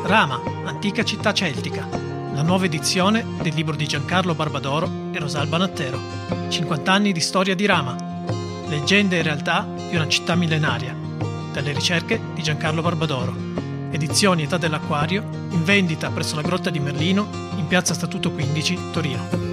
Rama, antica città celtica. La nuova edizione del libro di Giancarlo Barbadoro e Rosalba Nattero. 50 anni di storia di Rama. Leggende e realtà di una città millenaria. Dalle ricerche di Giancarlo Barbadoro. Edizioni Età dell'Acquario, in vendita presso la Grotta di Merlino, in piazza Statuto 15, Torino.